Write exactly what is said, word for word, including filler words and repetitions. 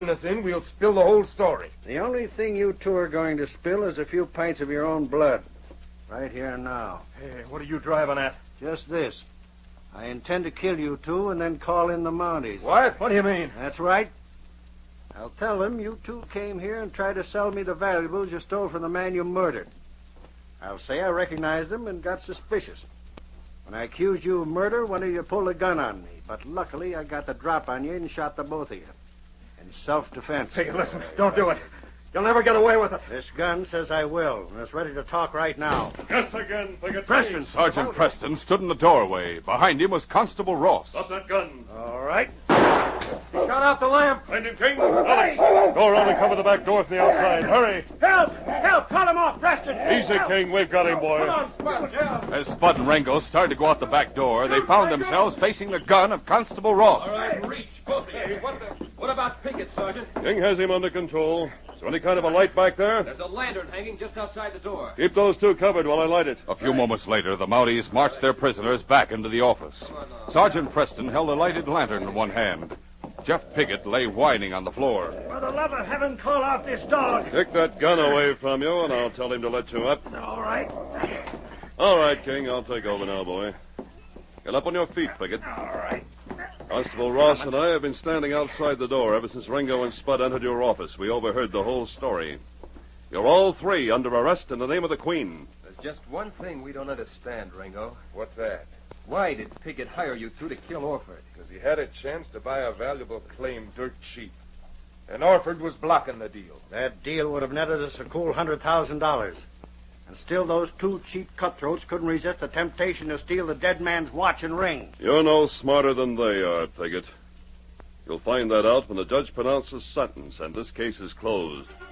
us in, we'll spill the whole story. The only thing you two are going to spill is a few pints of your own blood. Right here and now. Hey, what are you driving at? Just this. I intend to kill you two and then call in the Mounties. What? What do you mean? That's right. I'll tell them you two came here and tried to sell me the valuables you stole from the man you murdered. I'll say I recognized him and got suspicious. When I accused you of murder, one of you pulled a gun on me. But luckily, I got the drop on you and shot the both of you. In self-defense. Hey, listen, don't do it. You'll never get away with it. This gun says I will, and it's ready to talk right now. Guess again, Pickett. Preston! Sergeant Preston stood in the doorway. Behind him was Constable Ross. Stop that gun. All right. He shot out the lamp. Find him, King. Alice, go around and cover the back door from the outside. Hurry. Help! Help! Cut him off, Preston! Easy, King. We've got him, boy. Come on, Spud. Yeah. As Spud and Ringo started to go out the back door, they found themselves facing the gun of Constable Ross. All right, reach, both of you. What, the, what about Pickett, Sergeant? King has him under control. Is there any kind of a light back there? There's a lantern hanging just outside the door. Keep those two covered while I light it. A few moments later, the Mounties marched their prisoners back into the office. Sergeant Preston held a lighted lantern in one hand. Jeff Pickett lay whining on the floor. For the love of heaven, call off this dog. Take that gun away from you, and I'll tell him to let you up. All right. All right, King. I'll take over now, boy. Get up on your feet, Pickett. All right. Constable Ross and I have been standing outside the door ever since Ringo and Spud entered your office. We overheard the whole story. You're all three under arrest in the name of the Queen. There's just one thing we don't understand, Ringo. What's that? Why did Pickett hire you two to kill Orford? Because he had a chance to buy a valuable claim dirt cheap. And Orford was blocking the deal. That deal would have netted us a cool one hundred thousand dollars. And still those two cheap cutthroats couldn't resist the temptation to steal the dead man's watch and ring. You're no smarter than they are, Pickett. You'll find that out when the judge pronounces sentence, and this case is closed.